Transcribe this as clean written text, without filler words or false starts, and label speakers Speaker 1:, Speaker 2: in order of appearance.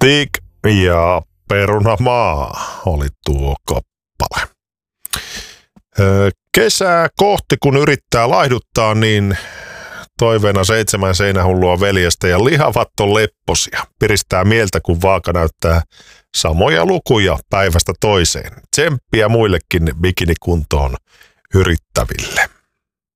Speaker 1: Stig ja Perunamaa oli tuo kappale. Kesää kohti, kun yrittää laihduttaa, niin toiveena 7 seinähullua veljestä ja lihavat on lepposia. Piristää mieltä, kun vaaka näyttää samoja lukuja päivästä toiseen. Tsemppiä muillekin bikinikuntoon yrittäville.